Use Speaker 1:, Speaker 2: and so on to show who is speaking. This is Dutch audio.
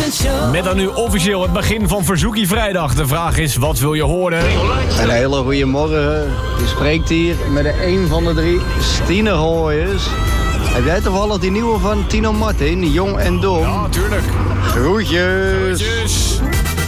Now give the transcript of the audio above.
Speaker 1: Met dan nu officieel het begin van Verzoekie Vrijdag. De vraag is, wat wil je horen?
Speaker 2: Een hele goede morgen. Je spreekt hier met de een van de 3 Stienerhooiers. Heb jij toevallig die nieuwe van Tino Martin, Jong en Dom?
Speaker 1: Ja, tuurlijk.
Speaker 2: Groetjes.
Speaker 1: Groetjes.